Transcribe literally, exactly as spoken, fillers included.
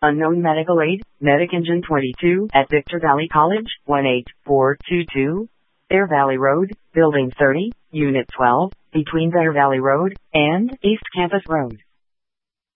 Unknown medical aid, Medic Engine twenty-two at Victor Valley College, one eight four two two. Bear Valley Road, Building thirty, Unit twelve, between Bear Valley Road and East Campus Road.